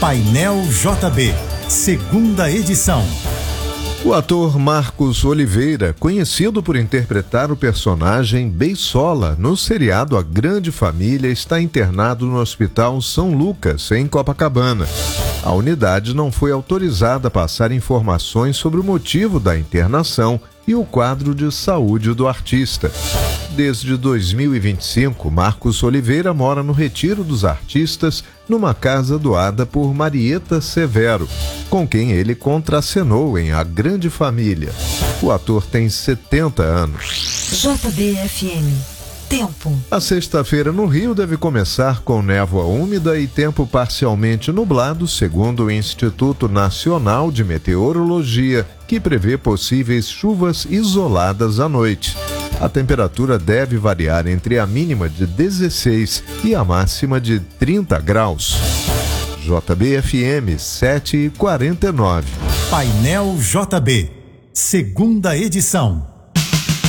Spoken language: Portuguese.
Painel JB, segunda edição. O ator Marcos Oliveira, conhecido por interpretar o personagem Beisola no seriado A Grande Família, está internado no Hospital São Lucas, em Copacabana. A unidade não foi autorizada a passar informações sobre o motivo da internação e o quadro de saúde do artista. Desde 2025, Marcos Oliveira mora no Retiro dos Artistas, numa casa doada por Marieta Severo, com quem ele contracenou em A Grande Família. O ator tem 70 anos. JBFM. Tempo. A sexta-feira no Rio deve começar com névoa úmida e tempo parcialmente nublado, segundo o Instituto Nacional de Meteorologia, que prevê possíveis chuvas isoladas à noite. A temperatura deve variar entre a mínima de 16 e a máxima de 30 graus. JBFM 7h49. Painel JB, segunda edição.